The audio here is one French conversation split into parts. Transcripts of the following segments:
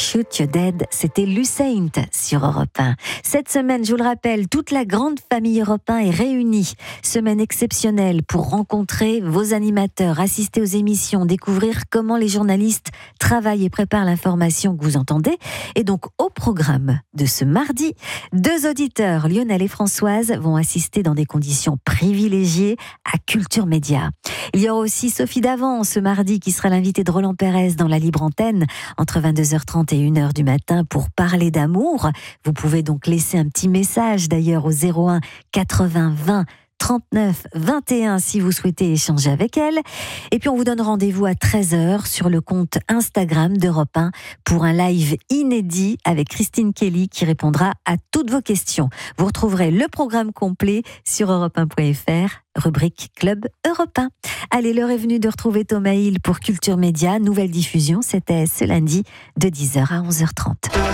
Shoot You Dead, c'était Lucent sur Europe 1. Cette semaine, je vous le rappelle, toute la grande famille Europe 1 est réunie. Semaine exceptionnelle pour rencontrer vos animateurs, assister aux émissions, découvrir comment les journalistes travaillent et préparent l'information que vous entendez. Et donc, au programme de ce mardi, 2 auditeurs, Lionel et Françoise, vont assister dans des conditions privilégiées à Culture Média. Il y aura aussi Sophie Davant ce mardi qui sera l'invitée de Roland Pérez dans la libre antenne entre 22h30 et 1h du matin pour parler d'amour. Vous pouvez donc laisser un petit message d'ailleurs au 01 80 20 39 21 si vous souhaitez échanger avec elle. Et puis on vous donne rendez-vous à 13h sur le compte Instagram d'Europe 1 pour un live inédit avec Christine Kelly qui répondra à toutes vos questions. Vous retrouverez le programme complet sur europe1.fr, rubrique Club Europe 1. Allez, l'heure est venue de retrouver Thomas Hill pour Culture Média. Nouvelle diffusion, c'était ce lundi de 10h à 11h30.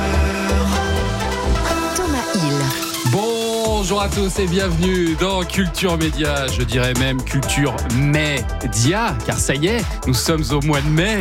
Thomas Hill. Bonjour à tous et bienvenue dans Culture Média, je dirais même Culture Média, car ça y est, nous sommes au mois de mai,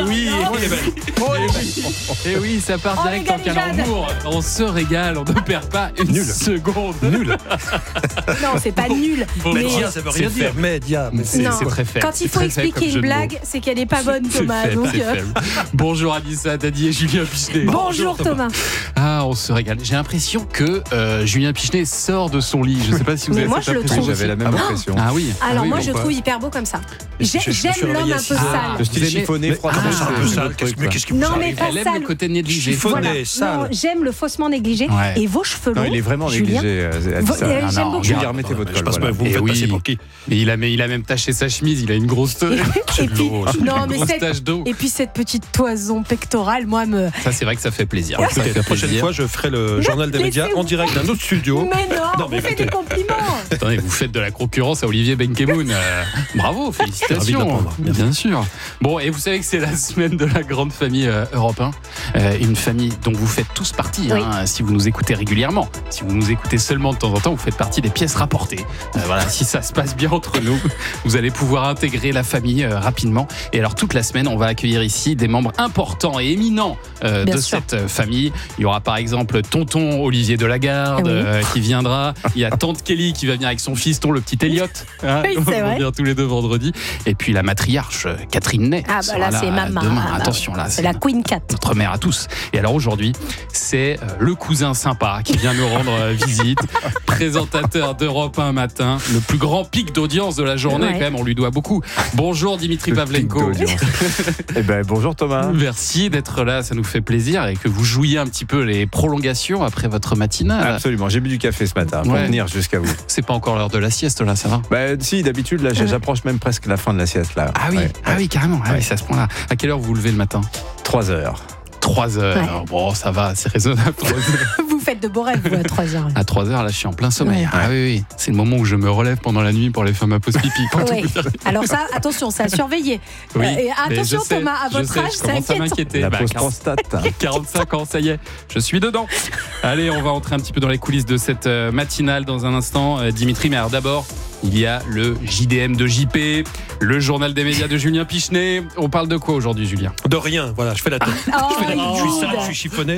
et oui, ça part direct en calembour, on se régale, on ne perd pas une seconde. Nul. Non, c'est pas nul. Média, ça veut rien dire. Média, c'est très faible. Quand il faut expliquer une blague, c'est qu'elle n'est pas bonne, Thomas. Bonjour Anissa, Dadi et Julien Pichenet. Bonjour Thomas. Ah, on se régale. J'ai l'impression que Julien Pichenet sort de son lit. Je ne sais pas si vous avez cette impression. J'avais la même impression. Ah oui. Alors moi, je trouve hyper beau comme ça. J'aime l'homme un peu sale. Le style chiffonné, froid. un peu sale. Qu'est-ce qui vous Non, arrive? mais pas Elle aime sale. le côté négligé. Chiffonné, sale. Non, j'aime le faussement négligé. Ouais. Et vos cheveux longs. Non, il est vraiment Julien, négligé. j'aime beaucoup. Julien, remettez votre col. Voilà. Vous me faites passer pour qui? Et il a même taché sa chemise. Il a une grosse Et puis, non, mais tache d'eau. et puis cette petite toison pectorale, moi me. Ça, c'est vrai que ça fait plaisir. Écoutez, la prochaine fois, je ferai le journal des médias en direct d'un autre studio. Mais non, mais vous faites des compliments. Attendez, vous faites de la concurrence à Olivier Benkemoun. Bravo, félicitations. Bien sûr. Bon, et vous savez que c'est la semaine de la grande famille Europe 1. Une famille dont vous faites tous partie, Oui. si vous nous écoutez régulièrement. Si vous nous écoutez seulement de temps en temps, vous faites partie des pièces rapportées. Voilà, si ça se passe bien entre nous, vous allez pouvoir intégrer la famille rapidement. Et alors, toute la semaine, on va accueillir ici des membres importants et éminents de cette famille. Il y aura par exemple tonton Olivier Delagarde qui viendra. Il y a tante Kelly qui va venir avec son fiston, le petit Elliot. Oui, c'est vrai. Venir tous les deux vendredi. Et puis la matriarche Catherine Ney. Ah bah là, c'est maman. Demain. Attention, là, c'est la Queen Cat. Notre mère à tous. Et alors aujourd'hui, c'est le cousin sympa qui vient nous rendre visite. Présentateur d'Europe 1 matin. Le plus grand pic d'audience de la journée, quand même, on lui doit beaucoup. Bonjour Dimitri Pavlenko. Bonjour Thomas. Merci d'être là, ça nous fait plaisir et que vous jouiez un petit peu les prolongations après votre matinale. Absolument, j'ai bu du café ce matin pour venir jusqu'à vous. C'est pas encore l'heure de la sieste là, ça va? Si, d'habitude, là, j'approche même presque la fin de la sieste là. Ah oui, carrément. Ah oui, c'est à ce point-là. À quelle heure vous vous levez le matin? 3 heures. 3 heures. Ouais. Bon, ça va, c'est raisonnable. Vous faites de beaux rêves, vous, à 3 heures. À 3 heures, là, je suis en plein sommeil. Ouais. Ah oui. C'est le moment où je me relève pendant la nuit pour aller faire ma pause pipi. Oui. Alors ça, attention, c'est à surveiller. Oui, Et mais attention, je sais, Thomas, à votre âge, je c'est commence à inquiétant. m'inquiéter. La pause prostate. 45 ans, ça y est, je suis dedans. Allez, on va entrer un petit peu dans les coulisses de cette matinale dans un instant, Dimitri. Mais alors d'abord, il y a le JDM de JP, le journal des médias de Julien Pichenet. On parle de quoi aujourd'hui, Julien? De rien, voilà, je fais la tête. Je suis sale, je suis chiffonné.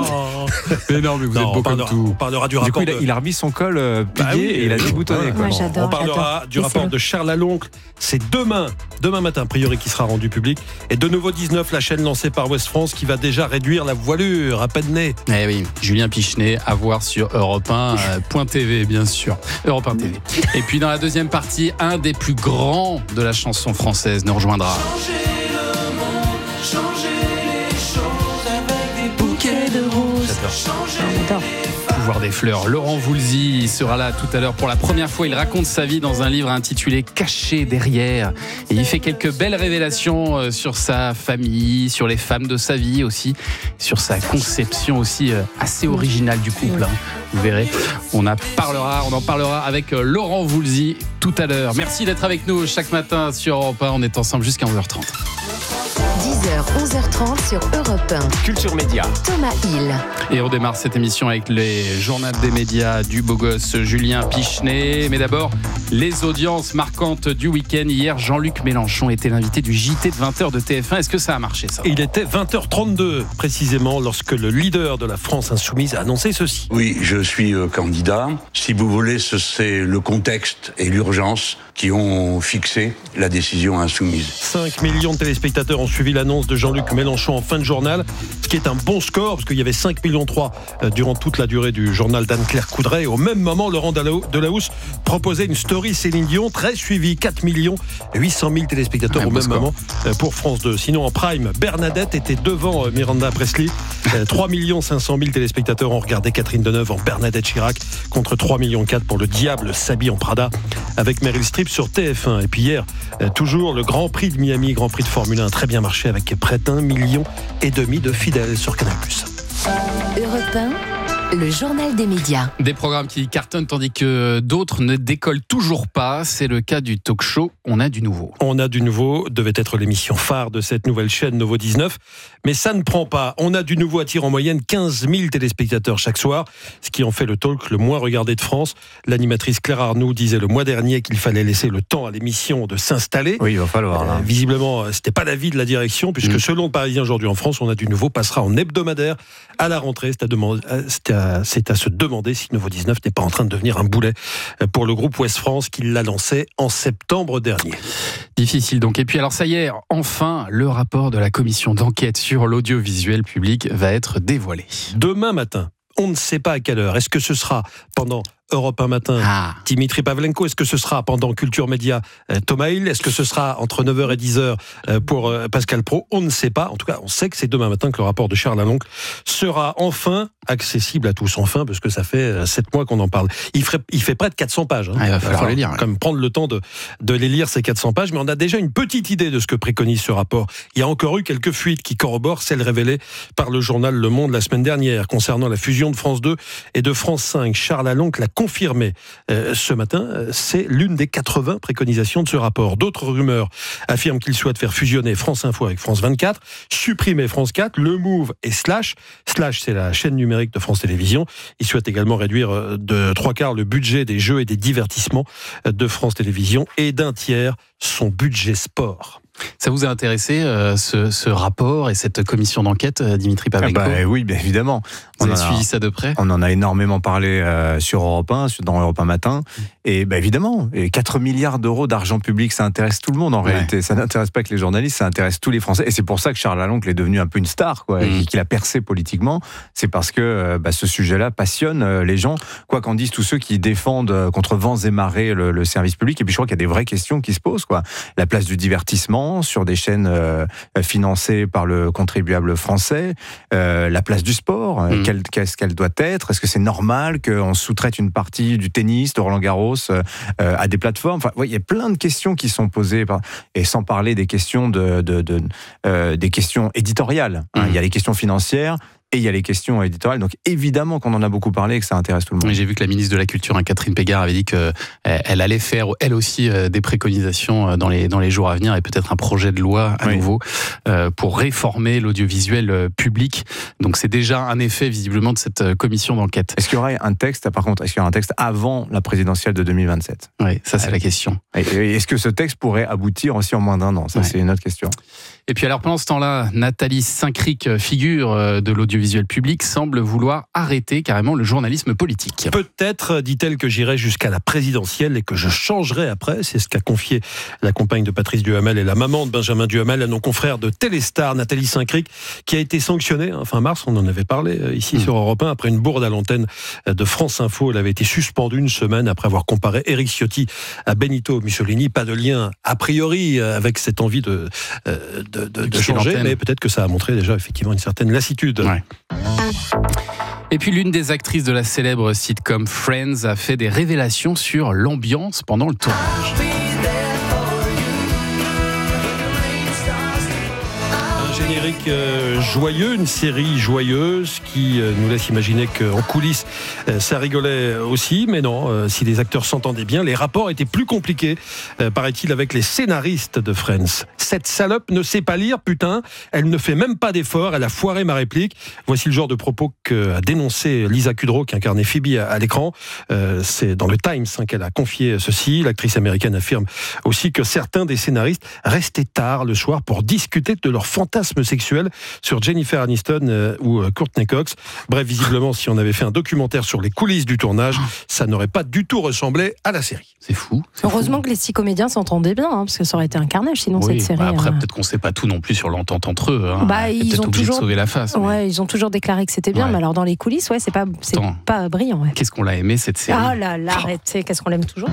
Mais non, mais vous êtes beau comme tout. On parlera du Du coup, rapport il a remis son col plié et il a déboutonné. Moi, j'adore. On parlera du rapport de Charles Laloncle. C'est demain matin, a priori, qui sera rendu public. Et de nouveau 19, la chaîne lancée par Ouest France qui va déjà réduire la voilure à peine née. Eh oui, Julien Pichenet, à voir sur Europe 1.tv, bien sûr. Europe 1 TV. Et puis dans la deuxième partie, un des plus grands de la chanson française nous rejoindra. Changer le monde, changer les choses avec des bouquets de roses. J'adore. Pouvoir des fleurs. Laurent Voulzy sera là tout à l'heure pour la première fois. Il raconte sa vie dans un livre intitulé Caché derrière. Et il fait quelques belles révélations sur sa famille, sur les femmes de sa vie aussi, sur sa conception aussi assez originale du couple. Vous verrez, on en parlera avec Laurent Voulzy tout à l'heure. Merci d'être avec nous chaque matin sur Europe 1. On est ensemble jusqu'à 11h30. 10h, 11h30 sur Europe 1. Culture Média. Thomas Hill. Et on démarre cette émission avec les journaux des médias du beau gosse Julien Pichenet. Mais d'abord, les audiences marquantes du week-end. Hier, Jean-Luc Mélenchon était l'invité du JT de 20h de TF1. Est-ce que ça a marché, ça ? Il était 20h32 précisément lorsque le leader de la France insoumise a annoncé ceci. Oui, je suis candidat. Si vous voulez, c'est le contexte et l'urgence qui ont fixé la décision insoumise. 5 millions de téléspectateurs ont suivi l'annonce de Jean-Luc Mélenchon en fin de journal, ce qui est un bon score, parce qu'il y avait 5,3 millions durant toute la durée du journal d'Anne-Claire Coudray. Et au même moment, Laurent Delahousse proposait une story Céline Dion, très suivie, 4 800 000 téléspectateurs au même moment pour France 2. Sinon, en prime, Bernadette était devant Miranda Presley. 3 500 000 téléspectateurs ont regardé Catherine Deneuve en Bernadette Chirac, contre 3,4 millions pour Le Diable s'habille en Prada, avec Meryl Streep sur TF1. Et puis hier, toujours le Grand Prix de Miami, Grand Prix de Formule 1, très bien marché avec près d'1,5 million de fidèles sur Canal+. Europe 1. Le journal des médias. Des programmes qui cartonnent tandis que d'autres ne décollent toujours pas. C'est le cas du talk show On a du nouveau. On a du nouveau devait être l'émission phare de cette nouvelle chaîne Novo 19. Mais ça ne prend pas. On a du nouveau attire en moyenne 15 000 téléspectateurs chaque soir, ce qui en fait le talk le moins regardé de France. L'animatrice Claire Arnoux disait le mois dernier qu'il fallait laisser le temps à l'émission de s'installer. Oui, il va falloir. Là. Visiblement, c'était pas l'avis de la direction, puisque selon le Parisien aujourd'hui en France, On a du nouveau passera en hebdomadaire à la rentrée. C'est à se demander si Novo 19 n'est pas en train de devenir un boulet pour le groupe Ouest France qui l'a lancé en septembre dernier. Difficile donc. Et puis alors ça y est, enfin, le rapport de la commission d'enquête sur l'audiovisuel public va être dévoilé. Demain matin, on ne sait pas à quelle heure. Est-ce que ce sera pendant Europe 1 matin, Dimitri Pavlenko? Est-ce que ce sera pendant Culture Média, Thomas Hill? Est-ce que ce sera entre 9h et 10h pour Pascal Praud? On ne sait pas. En tout cas, on sait que c'est demain matin que le rapport de Charles Aloncle sera enfin accessible à tous. Enfin, parce que ça fait 7 mois qu'on en parle. Il fait près de 400 pages. Il va falloir les lire. Comme prendre le temps de les lire, ces 400 pages. Mais on a déjà une petite idée de ce que préconise ce rapport. Il y a encore eu quelques fuites qui corroborent celles révélées par le journal Le Monde la semaine dernière concernant la fusion de France 2 et de France 5. Charles Aloncle l'a confirmé ce matin. C'est l'une des 80 préconisations de ce rapport. D'autres rumeurs affirment qu'il souhaite faire fusionner France Info avec France 24, supprimer France 4, Le Move et Slash. Slash, c'est la chaîne numérique de France Télévisions. Il souhaite également réduire de 3/4 le budget des jeux et des divertissements de France Télévisions et d'un tiers son budget sport. Ça vous a intéressé ce rapport et cette commission d'enquête, Dimitri Pavlenko? Oui, bien évidemment. Vous avez suivi ça de près? On en a énormément parlé sur Europe 1, dans Europe 1 Matin. Et évidemment, 4 milliards d'euros d'argent public, ça intéresse tout le monde en réalité. Ça n'intéresse pas que les journalistes, ça intéresse tous les Français. Et c'est pour ça que Charles Aloncle est devenu un peu une star, et qu'il a percé politiquement. C'est parce que ce sujet-là passionne les gens. Quoi qu'en disent tous ceux qui défendent contre vents et marées le service public. Et puis je crois qu'il y a des vraies questions qui se posent. La place du divertissement sur des chaînes financées par le contribuable français, la place du sport, qu'est-ce qu'elle doit être? Est-ce que c'est normal qu'on sous-traite une partie du tennis, de Roland Garros, à des plateformes? Enfin, il y a plein de questions qui sont posées, et sans parler des questions des questions éditoriales. Il y a les questions financières. Et il y a les questions éditoriales. Donc évidemment qu'on en a beaucoup parlé et que ça intéresse tout le monde. J'ai vu que la ministre de la Culture, Catherine Pégard, avait dit qu'elle allait faire, elle aussi, des préconisations dans les jours à venir et peut-être un projet de loi à nouveau pour réformer l'audiovisuel public. Donc c'est déjà un effet visiblement de cette commission d'enquête. Est-ce qu'il y aura un texte, par contre, avant la présidentielle de 2027? Oui, ça c'est la question. Et est-ce que ce texte pourrait aboutir aussi en moins d'1 an? Ça c'est une autre question. Et puis alors pendant ce temps-là, Nathalie Saint-Cric, figure de l'audiovisuel public, semble vouloir arrêter carrément le journalisme politique. Peut-être, dit-elle, que j'irai jusqu'à la présidentielle et que je changerai après. C'est ce qu'a confié la compagne de Patrice Duhamel et la maman de Benjamin Duhamel à nos confrères de Téléstar, Nathalie Saint-Cric, qui a été sanctionnée fin mars, on en avait parlé ici sur Europe 1, après une bourde à l'antenne de France Info. Elle avait été suspendue une semaine après avoir comparé Éric Ciotti à Benito Mussolini. Pas de lien a priori avec cette envie de changer, mais peut-être que ça a montré déjà effectivement une certaine lassitude. Ouais. Et puis l'une des actrices de la célèbre sitcom Friends a fait des révélations sur l'ambiance pendant le tournage. Un générique générique joyeux, une série joyeuse qui nous laisse imaginer qu'en coulisses, ça rigolait aussi. Mais non, si les acteurs s'entendaient bien, les rapports étaient plus compliqués, paraît-il, avec les scénaristes de Friends. Cette salope ne sait pas lire, putain. Elle ne fait même pas d'efforts. Elle a foiré ma réplique. Voici le genre de propos qu'a dénoncé Lisa Kudrow, qui incarnait Phoebe à l'écran. C'est dans le Times qu'elle a confié ceci. L'actrice américaine affirme aussi que certains des scénaristes restaient tard le soir pour discuter de leurs fantasmes sexuels sur Jennifer Aniston ou Courtney Cox. Bref, visiblement, si on avait fait un documentaire sur les coulisses du tournage, ça n'aurait pas du tout ressemblé à la série. C'est fou. Heureusement que les 6 comédiens s'entendaient bien, parce que ça aurait été un carnage sinon cette série. Après, peut-être qu'on ne sait pas tout non plus sur l'entente entre eux. Ils ont toujours de sauver la face. Ils ont toujours déclaré que c'était bien, mais alors dans les coulisses, c'est pas brillant. Ouais. Qu'est-ce qu'on l'a aimé cette série. Ah là là, arrêtez, qu'est-ce qu'on l'aime toujours.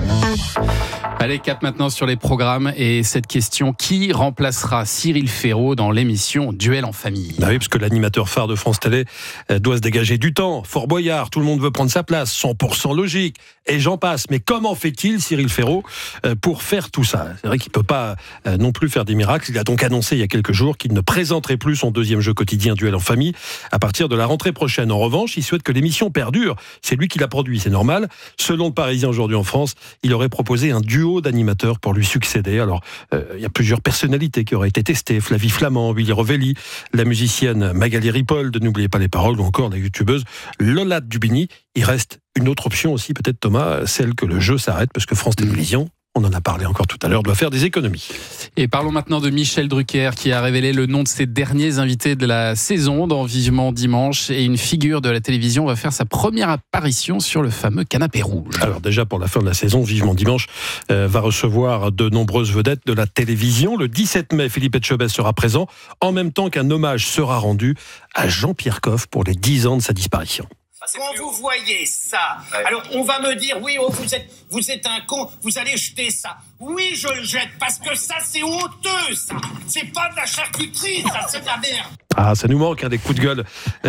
Allez, cap maintenant sur les programmes et cette question, qui remplacera Cyril Ferraud dans l'émission Duel en famille? Oui, parce que l'animateur phare de France Télé doit se dégager du temps. Fort Boyard, tout le monde veut prendre sa place, 100% logique, et j'en passe. Mais comment fait-il, Cyril Ferraud, pour faire tout ça? C'est vrai qu'il ne peut pas non plus faire des miracles. Il a donc annoncé il y a quelques jours qu'il ne présenterait plus son deuxième jeu quotidien Duel en famille à partir de la rentrée prochaine. En revanche, il souhaite que l'émission perdure. C'est lui qui l'a produit, c'est normal. Selon le Parisien aujourd'hui en France, il aurait proposé un duo d'animateurs pour lui succéder. Alors, il y a plusieurs personnalités qui auraient été testées. Flavie Flamand, Willy Rovelli, la musicienne Magali Ripoll de N'oubliez pas les paroles, ou encore la youtubeuse Lola Dubini. Il reste une autre option aussi, peut-être Thomas, celle que le jeu s'arrête, parce que France Télévisions, on en a parlé encore tout à l'heure, doit faire des économies. Et parlons maintenant de Michel Drucker, qui a révélé le nom de ses derniers invités de la saison dans Vivement Dimanche. Et une figure de la télévision va faire sa première apparition sur le fameux canapé rouge. Alors déjà, pour la fin de la saison, Vivement Dimanche va recevoir de nombreuses vedettes de la télévision. Le 17 mai, Philippe Etchebest sera présent, en même temps qu'un hommage sera rendu à Jean-Pierre Coff pour les 10 ans de sa disparition. Quand vous voyez ça, alors on va me dire, oui, vous êtes un con, vous allez jeter ça. Oui, je le jette, parce que ça, c'est honteux, ça. C'est pas de la charcuterie, ça, c'est de la merde. Ah, ça nous manque, des coups de gueule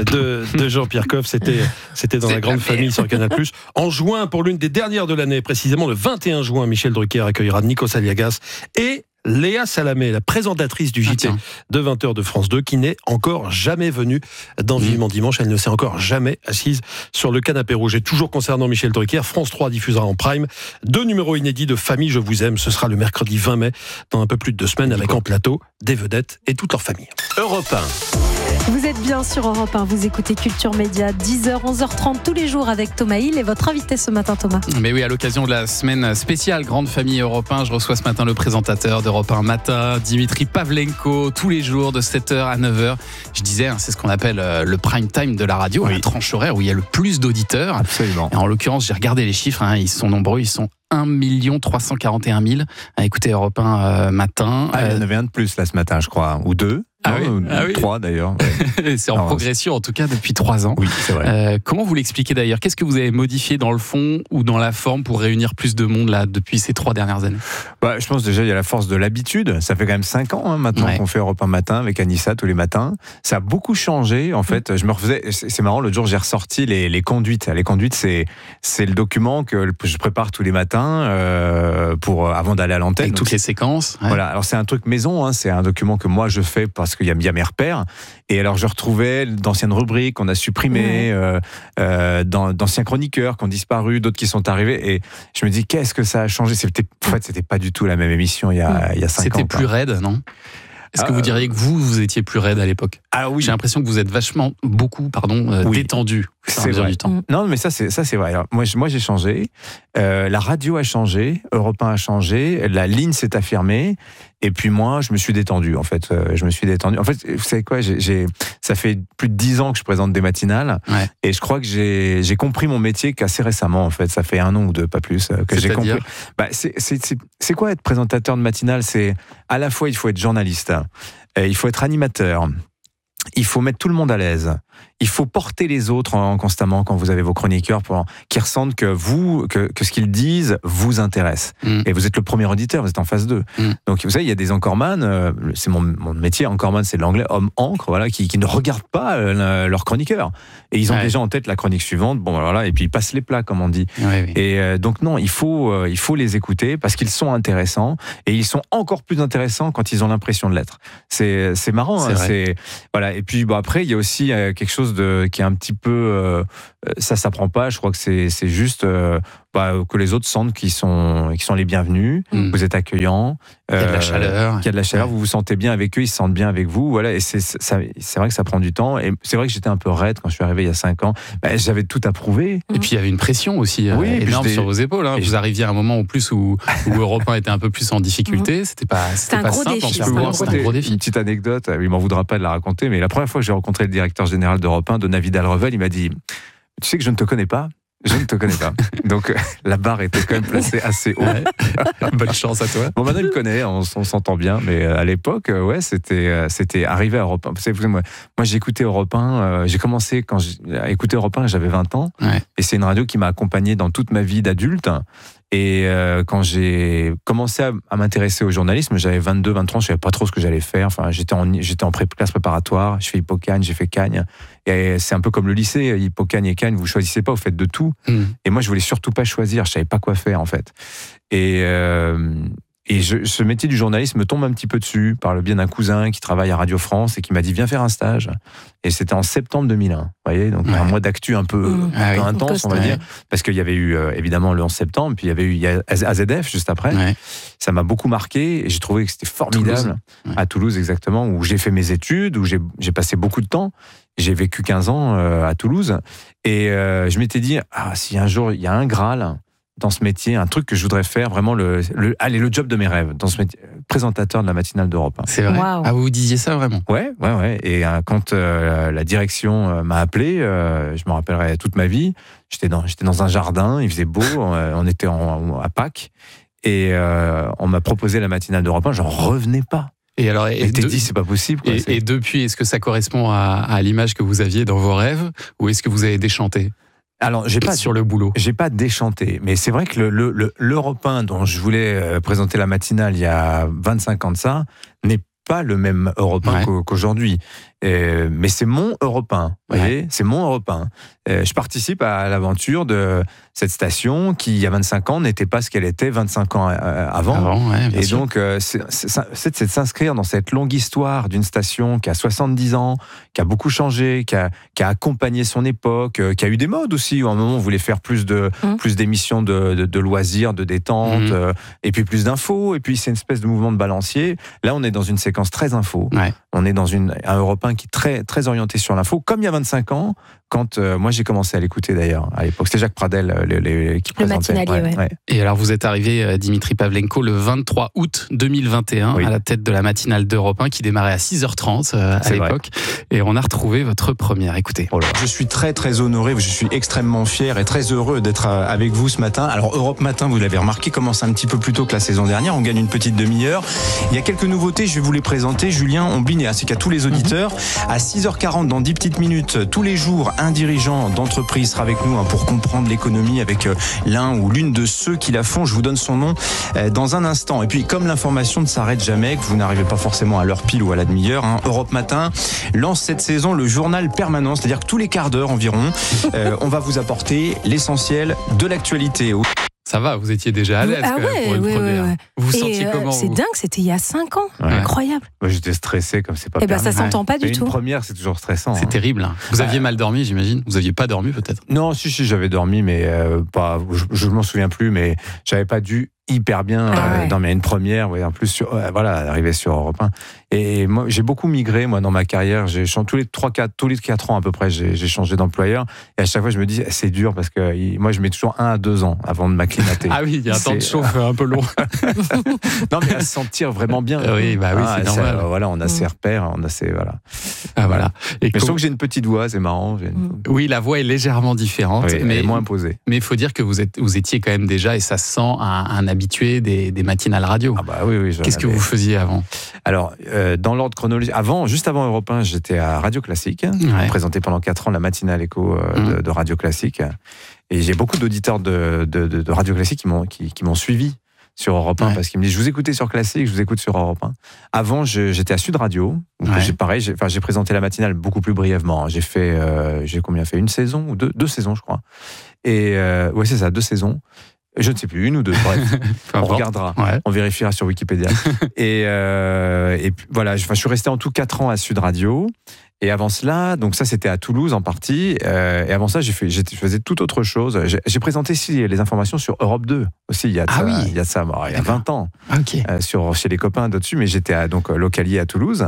de Jean-Pierre Coff. C'était dans la grande famille sur Canal+. En juin, pour l'une des dernières de l'année, précisément le 21 juin, Michel Drucker accueillera Nikos Aliagas et Léa Salamé, la présentatrice du JT de 20h de France 2, qui n'est encore jamais venue dans Vivement Dimanche. Elle ne s'est encore jamais assise sur le canapé rouge. Et toujours concernant Michel Drucker, France 3 diffusera en prime 2 numéros inédits de Famille, je vous aime. Ce sera le mercredi 20 mai, dans un peu plus de 2 semaines, avec en plateau des vedettes et toute leur famille. Europe 1. Vous êtes bien sur Europe 1, vous écoutez Culture Média, 10h, 11h30 tous les jours avec Thomas Hill et votre invité ce matin, Thomas. Mais oui, à l'occasion de la semaine spéciale Grande Famille Europe 1, je reçois ce matin le présentateur d'Europe 1 Matin, Dimitri Pavlenko, tous les jours de 7h à 9h. Je disais, c'est ce qu'on appelle le prime time de la radio, la tranche horaire où il y a le plus d'auditeurs. Absolument. Et en l'occurrence, j'ai regardé les chiffres, ils sont nombreux, ils sont 1 341 000 à écouter Europe 1 Matin. Il y en avait un de plus là ce matin, je crois, ou 2. Ou 3 d'ailleurs. C'est en progression en tout cas depuis 3 ans. Oui, c'est vrai. Comment vous l'expliquez d'ailleurs? Qu'est-ce que vous avez modifié dans le fond ou dans la forme pour réunir plus de monde là depuis ces 3 dernières années? Je pense déjà il y a la force de l'habitude. Ça fait quand même 5 ans maintenant qu'on fait Europe 1 Matin avec Anissa tous les matins. Ça a beaucoup changé en fait. Je me refaisais. C'est marrant, l'autre jour j'ai ressorti les conduites. Les conduites, c'est le document que je prépare tous les matins avant d'aller à l'antenne. Avec toutes les séquences. Voilà. Alors c'est un truc maison. C'est un document que moi je fais parce qu'il y a mes repères. Et alors je retrouvais d'anciennes rubriques qu'on a supprimées, d'anciens chroniqueurs qui ont disparu, d'autres qui sont arrivés. Et je me dis, qu'est-ce que ça a changé? En fait, c'était pas du tout la même émission il y a 5 ans. C'était plus raide, non? Est-ce que vous diriez que vous étiez plus raide à l'époque? Ah oui. J'ai l'impression que vous êtes beaucoup détendu. C'est vrai. Du temps. Non, mais ça c'est vrai. Alors, moi j'ai changé. La radio a changé, Europe 1 a changé, la ligne s'est affirmée. Et puis moi, je me suis détendu. En fait, je me suis détendu. En fait, vous savez quoi? Ça fait plus de 10 ans que je présente des matinales, et je crois que j'ai compris mon métier qu'assez récemment. En fait, ça fait 1 an ou 2, pas plus, que j'ai compris. C'est quoi être présentateur de matinale? C'est à la fois il faut être journaliste, il faut être animateur. Il faut mettre tout le monde à l'aise. il faut porter les autres constamment quand vous avez vos chroniqueurs pour qu'ils ressentent que ce qu'ils disent vous intéresse. Et vous êtes le premier auditeur, vous êtes en phase 2. Donc vous savez, il y a des anchorman, c'est mon métier, anchorman c'est l'anglais, homme encre, voilà, qui ne regardent pas leurs chroniqueurs. Et ils ont déjà en tête la chronique suivante, bon voilà, et puis ils passent les plats comme on dit. Et donc non, il faut les écouter parce qu'ils sont intéressants et ils sont encore plus intéressants quand ils ont l'impression de l'être. C'est marrant, voilà. Et puis après il y a aussi quelque chose qui est un petit peu ça s'apprend pas, je crois que c'est juste que les autres sentent qu'ils sont les bienvenus, vous êtes accueillants, qu'il y a de la chaleur, vous vous sentez bien avec eux, ils se sentent bien avec vous, voilà. Et c'est vrai que ça prend du temps, et c'est vrai que j'étais un peu raide quand je suis arrivé il y a 5 ans, j'avais tout à prouver. Et puis il y avait une pression aussi énorme sur vos épaules, hein. Vous arriviez à un moment où Europe 1 était un peu plus en difficulté, c'était pas un gros simple, défi. c'était un gros défi. Une petite anecdote, il m'en voudra pas de la raconter, mais la première fois que j'ai rencontré le directeur général d'Europe 1, David Alrevel, il m'a dit: tu sais que je ne te connais pas. Je ne te connais pas. Donc la barre était quand même placée assez haut. Bonne chance à toi. Bon, maintenant il me connaît, on s'entend bien, mais à l'époque, c'était arrivé à Europe 1. Vous savez, moi j'écoutais Europe 1, j'ai commencé à écouter Europe 1, j'avais 20 ans, et c'est une radio qui m'a accompagné dans toute ma vie d'adulte. Et quand j'ai commencé à m'intéresser au journalisme, j'avais 22, 23 ans, je savais pas trop ce que j'allais faire. Enfin, j'étais en classe préparatoire, je fais Hippocagne, j'ai fait Cagne. Et c'est un peu comme le lycée, Hippocagne et Cagne, vous choisissez pas, vous faites de tout. Et moi, je voulais surtout pas choisir, je savais pas quoi faire en fait. Et ce métier du journalisme me tombe un petit peu dessus par le biais d'un cousin qui travaille à Radio France et qui m'a dit: viens faire un stage. Et c'était en septembre 2001. Vous voyez, donc un mois d'actu un peu intense, on va dire, parce qu'il y avait eu évidemment le 11 septembre, puis il y a AZF juste après. Ça m'a beaucoup marqué et j'ai trouvé que c'était formidable. À Toulouse, exactement, où j'ai fait mes études, où j'ai passé beaucoup de temps. J'ai vécu 15 ans à Toulouse et je m'étais dit: si un jour il y a un Graal dans ce métier, un truc que je voudrais faire, vraiment le job de mes rêves, dans ce métier, présentateur de la matinale d'Europe 1. C'est vrai. Wow. Ah, vous vous disiez ça vraiment? Ouais. Et quand la direction m'a appelé, je me rappellerai toute ma vie, j'étais dans un jardin, il faisait beau, on était à Pâques, et on m'a proposé la matinale d'Europe 1, j'en revenais pas. Et alors, dit, c'est pas possible. Quoi, et depuis, est-ce que ça correspond à l'image que vous aviez dans vos rêves, ou est-ce que vous avez déchanté? Alors, sur le boulot. J'ai pas déchanté, mais c'est vrai que l'Europe 1 dont je voulais présenter la matinale il y a 25 ans de ça n'est pas le même Europe 1 qu'aujourd'hui. Mais c'est mon Europe 1, vous voyez, c'est mon Europe 1. Je participe à l'aventure de cette station qui, il y a 25 ans, n'était pas ce qu'elle était 25 ans avant. Et sûr. Donc, c'est de s'inscrire dans cette longue histoire d'une station qui a 70 ans, qui a beaucoup changé, qui a accompagné son époque, qui a eu des modes aussi, où à un moment, on voulait faire plus d'émissions de loisirs, de détente, et puis plus d'infos, et puis c'est une espèce de mouvement de balancier. Là, on est dans une séquence très info. On est dans un Europe 1 qui est très, très orienté sur l'info, comme il y a 25 ans, quand moi j'ai commencé à l'écouter d'ailleurs. À l'époque, c'était Jacques Pradel qui présentait. Le matinalier, Et alors, vous êtes arrivé, Dimitri Pavlenko, le 23 août 2021, à la tête de la matinale d'Europe 1 qui démarrait à 6h30 à l'époque. Et on a retrouvé votre première. Écoutez. Je suis très, très honoré, je suis extrêmement fier et très heureux d'être avec vous ce matin. Alors, Europe Matin, vous l'avez remarqué, commence un petit peu plus tôt que la saison dernière. On gagne une petite demi-heure. Il y a quelques nouveautés, je vais vous les présenter. Julien Omblin, ainsi qu'à tous les auditeurs. À 6h40, dans 10 petites minutes, tous les jours, un dirigeant d'entreprise sera avec nous pour comprendre l'économie avec l'un ou l'une de ceux qui la font. Je vous donne son nom dans un instant. Et puis, comme l'information ne s'arrête jamais, que vous n'arrivez pas forcément à l'heure pile ou à la demi-heure, Europe Matin lance cette saison le journal permanent, c'est-à-dire que tous les quarts d'heure environ, on va vous apporter l'essentiel de l'actualité. Ça va, vous étiez déjà à l'aise pour une première. Vous vous sentiez comment? C'est dingue, c'était il y a 5 ans. Incroyable. Moi, j'étais stressé comme c'est pas permis. Ça s'entend pas du tout. Une première, c'est toujours stressant. C'est terrible. Vous aviez mal dormi, j'imagine? Vous aviez pas dormi peut-être? Non, si, j'avais dormi, mais pas. Je m'en souviens plus, mais j'avais pas dû hyper bien dormir. Une première, en plus, arriver sur Europe 1. Et moi, j'ai beaucoup migré, dans ma carrière. J'ai changé tous les 4 ans à peu près, j'ai changé d'employeur. Et à chaque fois, je me dis, c'est dur parce que moi, je mets toujours 1 à 2 ans avant de m'acclimater. Ah oui, il y a un temps de chauffe un peu long. Non, mais à se sentir vraiment bien. Oui, c'est normal. On a ses repères, on a ses. Voilà. Et mais je trouve que j'ai une petite voix, c'est marrant. Oui, la voix est légèrement différente. Mais elle est moins imposée. Mais il faut dire que vous étiez quand même déjà, et ça sent un habitué des matinales radio. Ah bah oui. Qu'est-ce que vous faisiez avant ? Alors, dans l'ordre chronologique, juste avant Europe 1, j'étais à Radio Classique, présenté pendant 4 ans la matinale écho de Radio Classique. Et j'ai beaucoup d'auditeurs de Radio Classique qui m'ont suivi sur Europe 1 parce qu'ils me disent je vous écoutais sur Classique, je vous écoute sur Europe 1. Avant, j'étais à Sud Radio. J'ai présenté la matinale beaucoup plus brièvement. J'ai fait une saison ou deux saisons, je crois. Et c'est ça, 2 saisons. Je ne sais plus, 1 ou 2, bref. On regardera, on vérifiera sur Wikipédia. Et puis, voilà, je suis resté en tout 4 ans à Sud Radio. Et avant cela, donc ça c'était à Toulouse en partie, et avant ça je faisais toute autre chose. J'ai présenté ici les informations sur Europe 2 aussi, il y a 20 ans, chez les copains dessus, mais j'étais donc localier à Toulouse.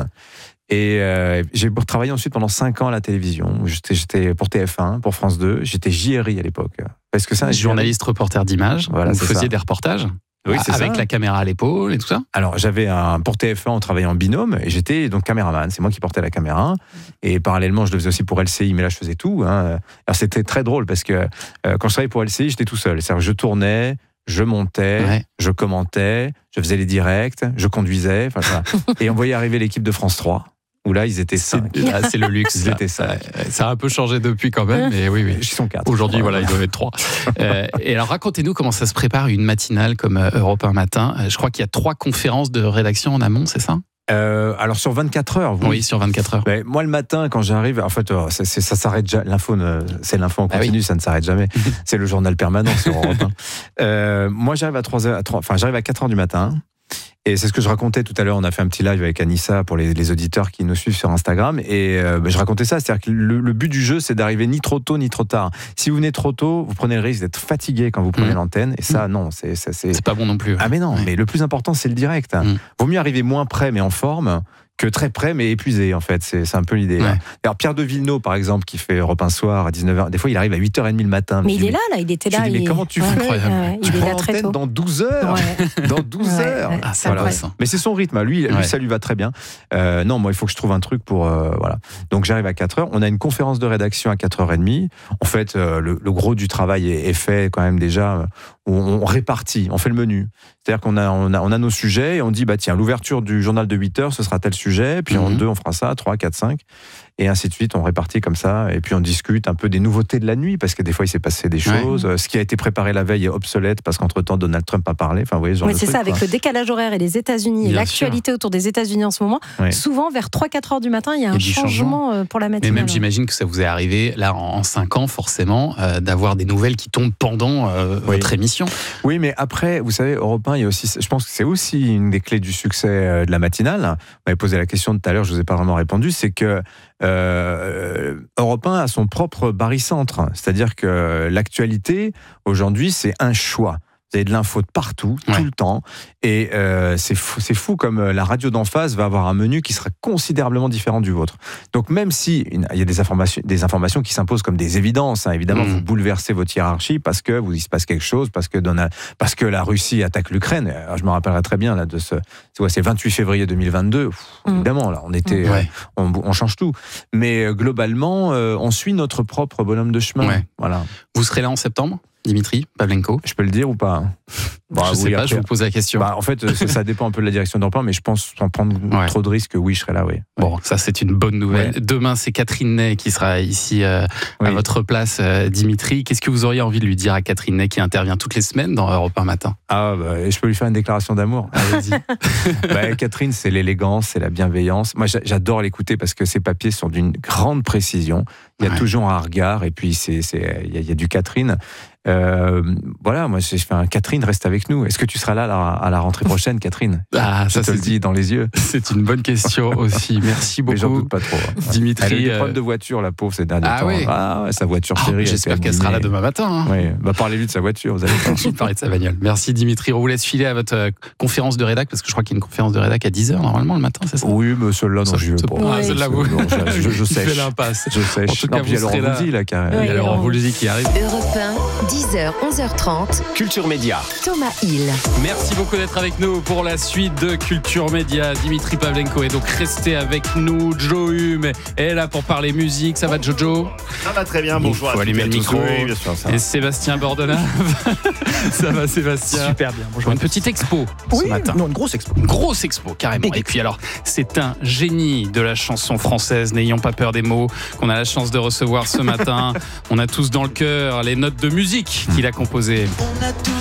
Et j'ai travaillé ensuite pendant 5 ans à la télévision. J'étais pour TF1, pour France 2, j'étais JRI à l'époque. Parce que ça, journaliste reporter d'image, vous faisiez des reportages ? Oui, c'est avec ça. La caméra à l'épaule et tout ça. Alors pour TF1, on travaillait en binôme et j'étais donc caméraman. C'est moi qui portais la caméra et parallèlement, je le faisais aussi pour LCI, mais là, je faisais tout. Alors c'était très drôle parce que quand je travaillais pour LCI, j'étais tout seul. C'est-à-dire que je tournais, je montais, je commentais, je faisais les directs, je conduisais, et on voyait arriver l'équipe de France 3. Où là, ils étaient 5. C'est le luxe. Ils étaient 5. Ça a un peu changé depuis quand même, mais oui. Ils sont 4. Aujourd'hui, ils doivent être 3. Et alors, racontez-nous comment ça se prépare une matinale comme Europe 1 matin. Je crois qu'il y a 3 conférences de rédaction en amont, c'est ça ? Alors sur 24 heures. Oui, sur 24 heures. Moi le matin quand j'arrive, en fait ça s'arrête jamais. C'est l'info en continu, ça ne s'arrête jamais. C'est le journal permanent sur Europe 1. Moi j'arrive à 4h du matin. Et c'est ce que je racontais tout à l'heure, on a fait un petit live avec Anissa pour les auditeurs qui nous suivent sur Instagram, et je racontais ça, c'est-à-dire que le but du jeu, c'est d'arriver ni trop tôt ni trop tard. Si vous venez trop tôt, vous prenez le risque d'être fatigué quand vous prenez l'antenne, et ça, non, c'est pas bon non plus. Ah mais non, mais le plus important, c'est le direct. Vaut mieux arriver moins près mais en forme, que très près mais épuisé, en fait. C'est un peu l'idée. Ouais. Alors Pierre de Villeneuve, par exemple, qui fait Europe 1 soir à 19h, des fois il arrive à 8h30 le matin. Mais il est là, il était là. Mais comment tu fais il est là très tôt. Dans 12 heures. Dans 12 heures. Ah, c'est voilà. Mais c'est son rythme. Lui, ça lui va très bien. Non, moi, il faut que je trouve un truc pour... voilà. Donc j'arrive à 4h. On a une conférence de rédaction à 4h30. En fait, le gros du travail est fait quand même déjà. On répartit, on fait le menu. C'est-à-dire qu'on a nos sujets et on dit, tiens, l'ouverture du journal de 8h, ce sera tel sujet, puis en 2, on fera ça, 3, 4, 5, et ainsi de suite, on répartit comme ça, et puis on discute un peu des nouveautés de la nuit, parce que des fois, il s'est passé des choses. Ce qui a été préparé la veille est obsolète, parce qu'entre-temps, Donald Trump a parlé. Enfin, vous voyez, ce genre de c'est truc, ça, avec le décalage horaire et les États-Unis, et l'actualité autour des États-Unis en ce moment, souvent, vers 3-4 heures du matin, il y a un changement pour la matinale. Mais même, j'imagine que ça vous est arrivé, là, en 5 ans, forcément, d'avoir des nouvelles qui tombent pendant votre émission. Oui, mais après, vous savez, Europe 1, il y a aussi, je pense que c'est aussi une des clés du succès de la matinale. Vous m'avez posé la question tout à l'heure, je ne vous ai pas vraiment répondu, c'est que Europe 1 a son propre barycentre. C'est-à-dire que l'actualité, aujourd'hui, c'est un choix. Vous avez de l'info de partout, tout le temps. Et c'est fou comme la radio d'en face va avoir un menu qui sera considérablement différent du vôtre. Donc même si il y a des informations qui s'imposent comme des évidences, évidemment, vous bouleversez votre hiérarchie parce que il se passe quelque chose, parce que la Russie attaque l'Ukraine. Alors, je me rappellerai très bien là de c'est le 28 février 2022. Évidemment, là, on change tout. Mais globalement, on suit notre propre bonhomme de chemin. Voilà. Vous serez là en septembre, Dimitri Pavlenko? Je peux le dire ou pas? Je sais pas, je vous pose la question. En fait, ça dépend un peu de la direction d'Europe 1, mais je pense sans prendre trop de risques, oui, je serai là, oui. Bon, ça c'est une bonne nouvelle. Demain, c'est Catherine Ney qui sera ici à votre place, Dimitri. Qu'est-ce que vous auriez envie de lui dire à Catherine Ney qui intervient toutes les semaines dans Europe 1 Matin? Je peux lui faire une déclaration d'amour. Allez-y. Catherine, c'est l'élégance, c'est la bienveillance. Moi, j'adore l'écouter parce que ses papiers sont d'une grande précision. Il y a toujours un regard, et puis il y a du Catherine. Voilà, moi, je fais un Catherine, reste avec nous. Est-ce que tu seras là à la rentrée prochaine, Catherine? Ça te le dis dans les yeux. C'est une bonne question aussi. Merci beaucoup. Mais j'en doute pas trop. Dimitri. Elle a eu des problèmes de voiture, la pauvre, ces derniers temps. Oui. Sa voiture chérie. J'espère qu'elle sera là demain matin. Oui, parlez-lui de sa voiture, vous allez voir. Je parlais de sa bagnole. Merci Dimitri. On vous laisse filer à votre conférence de rédac, parce que je crois qu'il y a une conférence de rédac à 10h normalement le matin, c'est ça? Oui, mais celle-là, non, je celle-là, vous. Je sèche. l'impasse. Je sèche. En tout cas, il y a Laurent Voulzy, là, il y a Laurent Voulzy qui arrive. Europe 1, 10h, 11h30. Culture Média. Thomas Thomas Hill. Merci beaucoup d'être avec nous pour la suite de Culture Média. Dimitri Pavlenko est donc resté avec nous. Joe Hume est là pour parler musique. Ça va, Jojo? Ça va très bien, bonjour. Il faut allumer le micro. Oui, bien sûr, ça va. Et Sébastien Bordenave. Ça va, Sébastien? Super bien, bonjour. Une petite expo ce matin. Non, une grosse expo. Une grosse expo, carrément. Et puis alors, c'est un génie de la chanson française, n'ayons pas peur des mots, qu'on a la chance de recevoir ce matin. On a tous dans le cœur les notes de musique qu'il a composées.